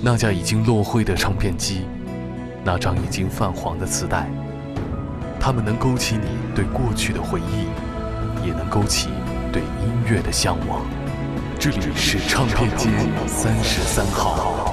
那架已经落灰的唱片机，那张已经泛黄的磁带，它们能勾起你对过去的回忆，也能勾起对音乐的向往。这里是唱片街33号。